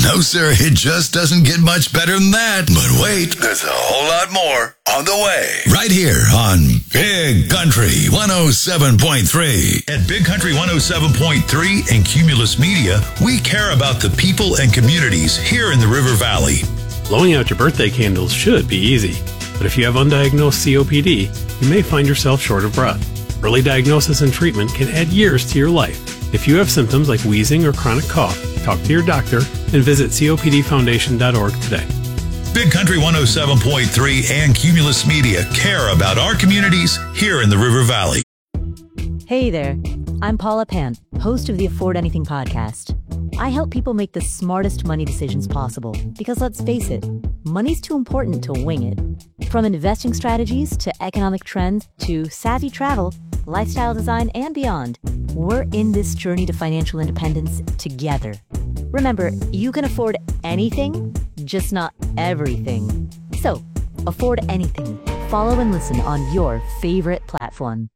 No, sir, it just doesn't get much better than that. But wait, there's a whole lot more on the way. Right here on Big Country 107.3. At Big Country 107.3 and Cumulus Media, we care about the people and communities here in the River Valley. Blowing out your birthday candles should be easy, but if you have undiagnosed COPD, you may find yourself short of breath. Early diagnosis and treatment can add years to your life. If you have symptoms like wheezing or chronic cough, talk to your doctor and visit copdfoundation.org today. Big Country 107.3 and Cumulus Media care about our communities here in the River Valley. Hey there, I'm Paula Pant, host of the Afford Anything podcast. I help people make the smartest money decisions possible because, let's face it, money's too important to wing it. From investing strategies to economic trends to savvy travel, lifestyle design, and beyond, we're in this journey to financial independence together. Remember, you can afford anything, just not everything. So, afford anything. Follow and listen on your favorite platform.